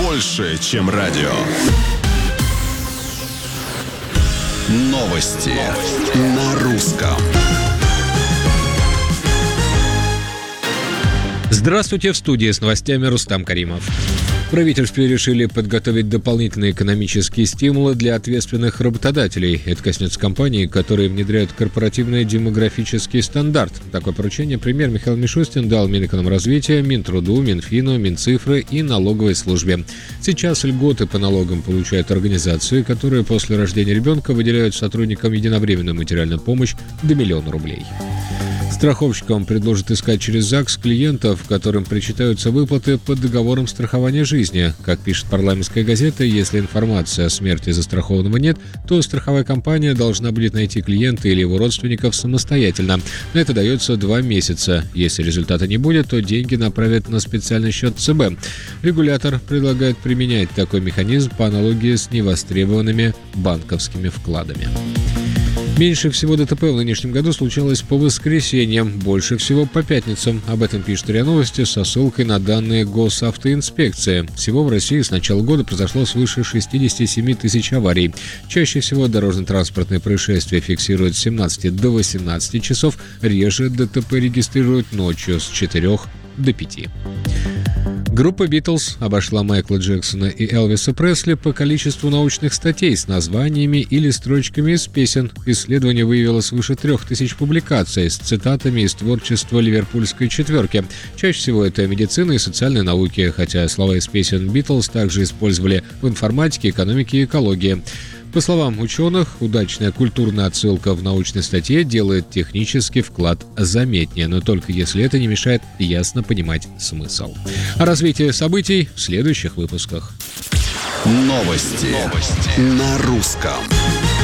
больше, чем радио. Новости на русском. Здравствуйте, в студии с новостями Рустам Каримов. В правительстве решили подготовить дополнительные экономические стимулы для ответственных работодателей. Это коснется компаний, которые внедряют корпоративный демографический стандарт. Такое поручение премьер Михаил Мишустин дал Минэкономразвития, Минтруду, Минфину, Минцифры и налоговой службе. Сейчас льготы по налогам получают организации, которые после рождения ребенка выделяют сотрудникам единовременную материальную помощь до 1 000 000 рублей. Страховщикам предложат искать через ЗАГС клиентов, которым причитаются выплаты по договорам страхования жизни. Как пишет парламентская газета, если информации о смерти застрахованного нет, то страховая компания должна будет найти клиента или его родственников самостоятельно. На это дается 2 месяца. Если результата не будет, то деньги направят на специальный счет ЦБ. Регулятор предлагает применять такой механизм по аналогии с невостребованными банковскими вкладами. Меньше всего ДТП в нынешнем году случалось по воскресеньям, больше всего по пятницам. Об этом пишет РИА Новости со ссылкой на данные Госавтоинспекции. Всего в России с начала года произошло свыше 67 тысяч аварий. Чаще всего дорожно-транспортные происшествия фиксируют с 17 до 18 часов, реже ДТП регистрируют ночью с 4 до 5. Группа «Битлз» обошла Майкла Джексона и Элвиса Пресли по количеству научных статей с названиями или строчками из песен. Исследование выявило свыше 3000 публикаций с цитатами из творчества ливерпульской четверки. Чаще всего это медицина и социальные науки, хотя слова из песен «Битлз» также использовали в информатике, экономике и экологии. По словам ученых, удачная культурная отсылка в научной статье делает технический вклад заметнее, но только если это не мешает ясно понимать смысл. О развитии событий в следующих выпусках. Новости на русском.